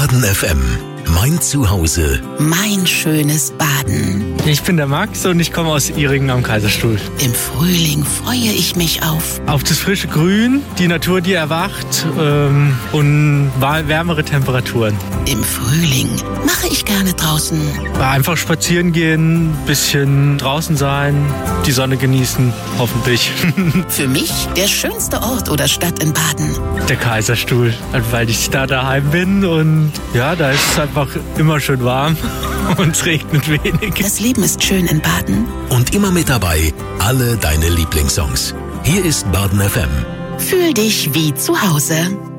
Baden FM. Mein Zuhause. Mein schönes Baden. Ich bin der Max und ich komme aus Ihringen am Kaiserstuhl. Im Frühling freue ich mich auf das frische Grün, die Natur, die erwacht und wärmere Temperaturen. Im Frühling mache ich gerne draußen. Einfach spazieren gehen, bisschen draußen sein, die Sonne genießen, hoffentlich. Für mich der schönste Ort oder Stadt in Baden. Der Kaiserstuhl, weil ich da daheim bin und ja, da ist es einfach immer schön warm und es regnet wenig. Das Leben ist schön in Baden. Und immer mit dabei alle deine Lieblingssongs. Hier ist Baden FM. Fühl dich wie zu Hause.